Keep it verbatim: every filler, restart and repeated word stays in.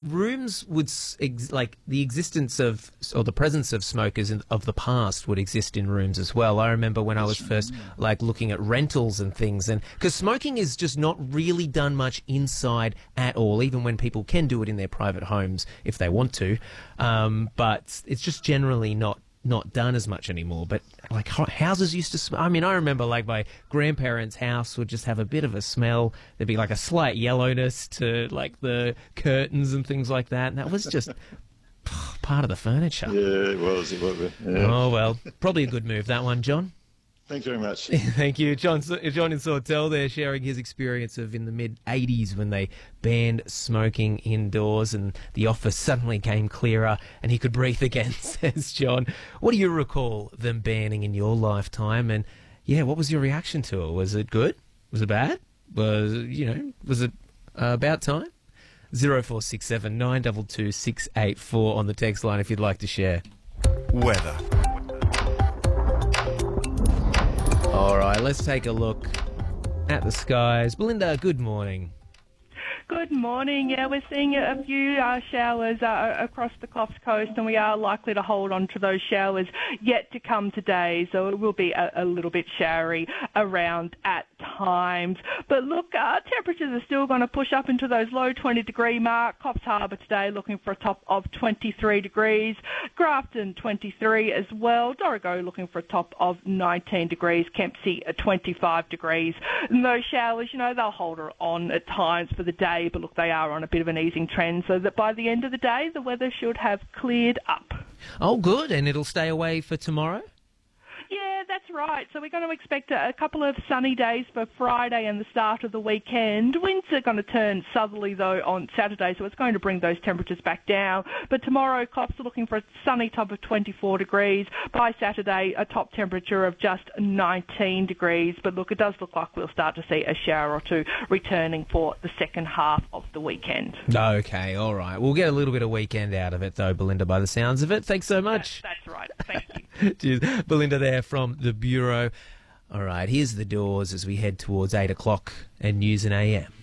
rooms would s- ex- like the existence of or the presence of smokers in, of the past would exist in rooms as well. I remember when I was first like looking at rentals and things, and because smoking is just not really done much inside at all, even when people can do it in their private homes if they want to, um, but it's just generally not. not done as much anymore, but like ho- houses used to smell. I mean, I remember like my grandparents' house would just have a bit of a smell. There'd be like a slight yellowness to like the curtains and things like that, and that was just part of the furniture. Yeah, it was. It was. Yeah. Oh, well, probably a good move, that one, John. Thanks very much. Thank you. John, John in Sawtell there sharing his experience of in the mid-eighties when they banned smoking indoors and the office suddenly came clearer and he could breathe again, says John. What do you recall them banning in your lifetime? And, yeah, what was your reaction to it? Was it good? Was it bad? Was, you know, was it uh, about time? zero four six seven nine two two six eight four on the text line if you'd like to share. Weather. All right, let's take a look at the skies. Belinda, good morning. Good morning. Yeah, we're seeing a few uh, showers uh, across the Coffs Coast, and we are likely to hold on to those showers yet to come today. So it will be a, a little bit showery around at times. But look, uh, temperatures are still going to push up into those low twenty degree mark. Coffs Harbour today looking for a top of twenty-three degrees. Grafton twenty-three as well. Dorrigo looking for a top of nineteen degrees. Kempsey at twenty-five degrees. And those showers, you know, they'll hold on at times for the day. But look, they are on a bit of an easing trend, so that by the end of the day, the weather should have cleared up. Oh, good. And it'll stay away for tomorrow? Yeah, that's right. So we're going to expect a, a couple of sunny days for Friday and the start of the weekend. Winds are going to turn southerly, though, on Saturday, so it's going to bring those temperatures back down. But tomorrow, Coffs are looking for a sunny top of twenty-four degrees. By Saturday, a top temperature of just nineteen degrees. But look, it does look like we'll start to see a shower or two returning for the second half of the weekend. Okay, all right. We'll get a little bit of weekend out of it, though, Belinda, by the sounds of it. Thanks so much. That's, that's right. Thank you. Cheers. Belinda there from the Bureau. All right, here's the Doors as we head towards eight o'clock and News and A M.